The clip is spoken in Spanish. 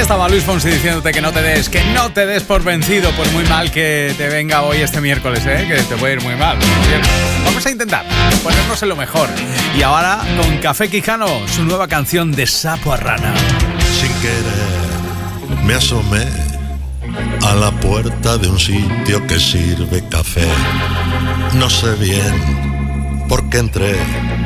estaba Luis Fonsi diciéndote que no te des por vencido, por muy mal que te venga hoy este miércoles, que te puede ir muy mal. Vamos a intentar ponernos en lo mejor. Y ahora con Café Quijano, su nueva canción de sapo a rana. Sin querer me asomé a la puerta de un sitio que sirve café. No sé bien por qué entré,